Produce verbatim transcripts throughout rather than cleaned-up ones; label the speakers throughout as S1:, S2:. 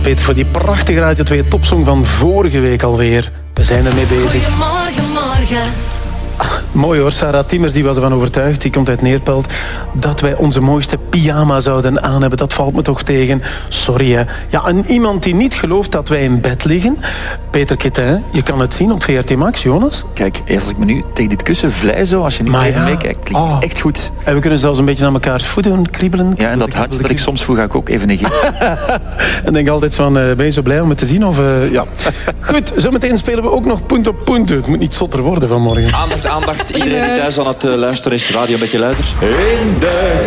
S1: Peter, voor die prachtige Radio twee topsong van vorige week alweer. We zijn ermee bezig.
S2: Goedemorgen, morgen.
S1: Ah, mooi hoor, Sarah Timmers die was ervan overtuigd, die komt uit Neerpelt, dat wij onze mooiste pyjama zouden aan hebben. Dat valt me toch tegen. Sorry hè. Ja, en iemand die niet gelooft dat wij in bed liggen. Peter Quetin, je kan het zien op V R T Max, Jonas.
S3: Kijk, als ik me nu tegen dit kussen vlei zo, als je nu
S1: Maar
S3: even
S1: ja.
S3: meekijkt, ligt
S1: Oh.
S3: echt goed.
S1: En we kunnen zelfs een beetje naar mekaars voeten kriebelen.
S3: Ja, en dat hartje dat ik soms voel, ga ik ook even negeren.
S1: En denk altijd van, uh, ben je zo blij om het te zien? Of, uh, ja. Goed, zometeen spelen we ook nog Punto Punto. Het moet niet zotter worden vanmorgen.
S4: Aandacht, aandacht. Iedereen die thuis aan het uh, luisteren is, radio een beetje luider.
S5: In de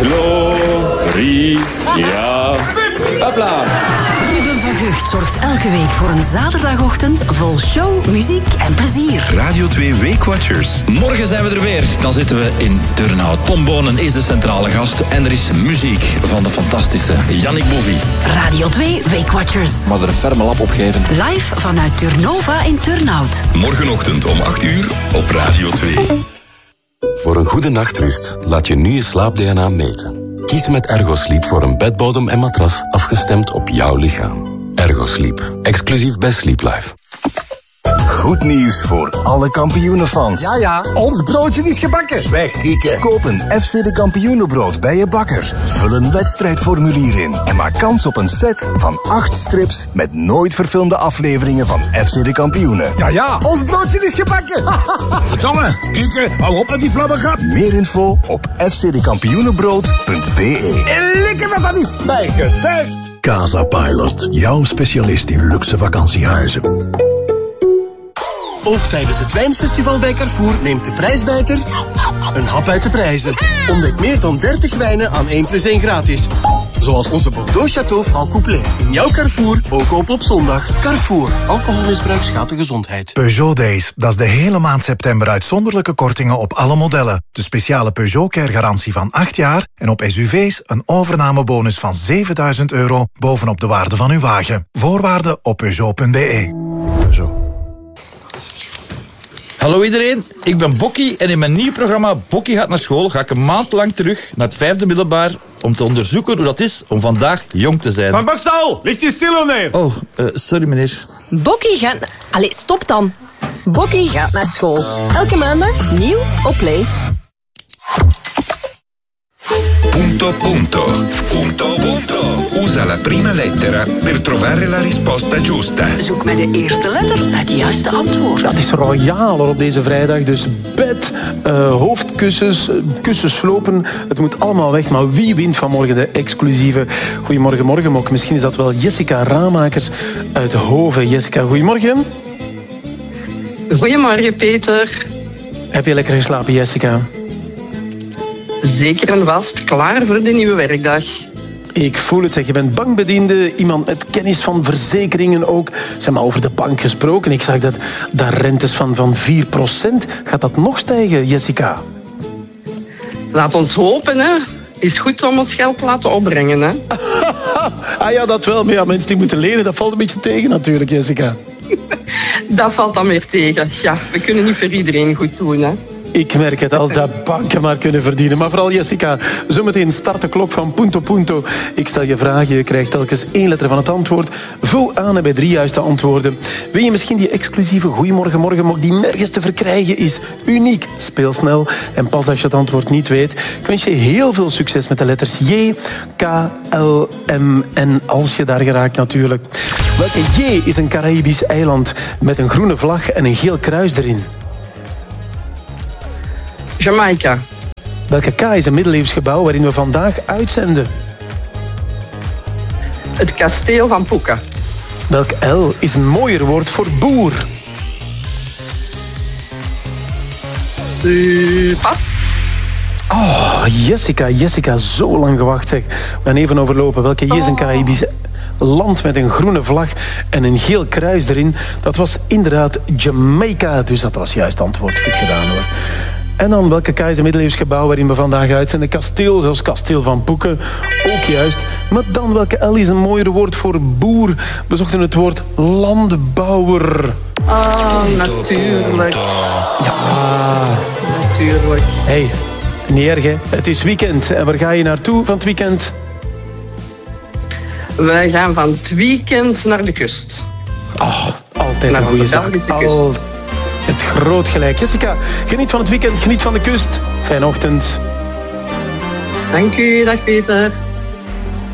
S5: gloria.
S4: Hopla.
S2: Ruben van Gucht zorgt elke week voor een zaterdagochtend vol show, muziek en plezier.
S6: Radio twee Weekwatchers.
S7: Morgen zijn we er weer. Dan zitten we in Turnhout. Tom Bonen is de centrale gast. En er is muziek van de fantastische Yannick Bouvi.
S2: Radio twee Weekwatchers.
S4: Maar er een ferme lap opgeven.
S2: Live vanuit Turnova in Turnhout.
S6: Morgenochtend om acht uur op Radio twee.
S8: Voor een goede nachtrust laat je nu je slaap-D N A meten. Kies met Ergosleep voor een bedbodem en matras afgestemd op jouw lichaam. Ergosleep, exclusief bij Sleep Life.
S9: Goed nieuws voor alle kampioenenfans.
S10: Ja, ja, ons broodje is gebakken.
S9: Zwijg, kieken. Koop een F C de Kampioenenbrood bij je bakker. Vul een wedstrijdformulier in en maak kans op een set van acht strips met nooit verfilmde afleveringen van F C de Kampioenen.
S10: Ja, ja, ons broodje is gebakken.
S9: Verdomme, kieken, hou op met die flabbergap. Meer info op f c de kampioenenbrood punt b e.
S10: En lekker wat dat is. Mij getuigd.
S11: Casa Pilot, jouw specialist in luxe vakantiehuizen.
S12: Ook tijdens het wijnfestival bij Carrefour neemt de prijsbijter een hap uit de prijzen. Ontdek meer dan dertig wijnen aan één plus één gratis. Zoals onze Bordeaux Château Franc Couplet. In jouw Carrefour, ook open op zondag. Carrefour, alcoholmisbruik schaadt de gezondheid.
S13: Peugeot Days, dat is de hele maand september uitzonderlijke kortingen op alle modellen. De speciale Peugeot Care garantie van acht jaar en op S U V's een overnamebonus van zevenduizend euro bovenop de waarde van uw wagen. Voorwaarden op peugeot punt b e. Peugeot.
S7: Hallo iedereen, ik ben Bokkie en in mijn nieuw programma Bokkie gaat naar school ga ik een maand lang terug naar het vijfde middelbaar om te onderzoeken hoe dat is om vandaag jong te zijn.
S10: Van Bakstal, ligt je stil neer?
S7: Oh, uh, sorry meneer.
S14: Bokkie gaat... Allee, stop dan. Bokkie gaat naar school. Elke maandag nieuw op Play.
S6: Punto punto. Punto punto. Usa la prima lettera per trovare la risposta giusta.
S2: Zoek met de eerste letter het juiste antwoord.
S1: Dat is royaal hoor, op deze vrijdag. Dus bed, uh, hoofdkussens, kussens slopen. Het moet allemaal weg. Maar wie wint vanmorgen de exclusieve Goedemorgen Morgenmok? Misschien is dat wel Jessica Ramakers uit Hoven. Jessica, goedemorgen.
S15: Goedemorgen, Peter.
S1: Heb je lekker geslapen, Jessica?
S15: Zeker en vast, klaar voor de nieuwe werkdag.
S1: Ik voel het, zeg. Je bent bankbediende, iemand met kennis van verzekeringen ook. Zeg maar, over de bank gesproken. Ik zag dat daar rentes van, van vier procent. Gaat dat nog stijgen, Jessica?
S15: Laat ons hopen, hè. Is goed om ons geld te laten opbrengen, hè.
S1: Ah ja, dat wel. Maar ja, mensen die moeten lenen, dat valt een beetje tegen natuurlijk, Jessica.
S15: Dat valt dan weer tegen. Ja, we kunnen niet voor iedereen goed doen, hè.
S1: Ik merk het, als dat banken maar kunnen verdienen. Maar vooral Jessica, zometeen start de klok van Punto Punto. Ik stel je vragen, je krijgt telkens één letter van het antwoord. Vul aan en bij drie juiste antwoorden. Wil je misschien die exclusieve Goedemorgen Morgenmok die nergens te verkrijgen is? Uniek, speel snel en pas als je het antwoord niet weet. Ik wens je heel veel succes met de letters J, K, L, M, N. Als je daar geraakt natuurlijk. Welke J is een Caraïbisch eiland met een groene vlag en een geel kruis erin?
S15: Jamaica.
S1: Welke K is een middeleeuws gebouw waarin we vandaag uitzenden?
S15: Het kasteel van Puka.
S1: Welk L is een mooier woord voor boer?
S15: Uh, pas.
S1: Oh, Jessica, Jessica, zo lang gewacht zeg. We gaan even overlopen. Welke J is een Caraïbisch land met een groene vlag en een geel kruis erin? Dat was inderdaad Jamaica, dus dat was juist antwoord. Goed gedaan hoor. En dan welke K is een middeleeuws gebouw waarin we vandaag uitzenden? Kasteel, zoals kasteel van Poeken. Ook juist. Maar dan welke L is een mooier woord voor boer? We zochten het woord landbouwer.
S15: Ah, natuurlijk.
S1: Ja.
S15: Natuurlijk.
S1: Hey, niet erg hè. Het is weekend. En waar ga je naartoe van het weekend?
S15: Wij gaan van het weekend naar de kust.
S1: Oh, altijd
S15: naar
S1: een goede
S15: de
S1: zaak.
S15: Belgische kust.
S1: Al... Je hebt groot gelijk. Jessica, geniet van het weekend, geniet van de kust. Fijne ochtend.
S15: Dank u, dag Peter.